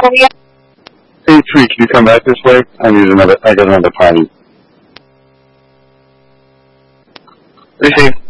Hey, Tree, can you come back this way? I got another party. Receive.